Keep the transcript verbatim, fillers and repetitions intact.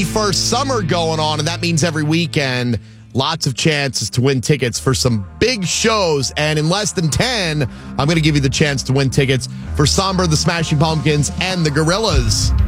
First summer going on, and that means every weekend, lots of chances to win tickets for some big shows. And in less than ten, I'm going to give you the chance to win tickets for Somber, the Smashing Pumpkins, and the Gorillaz.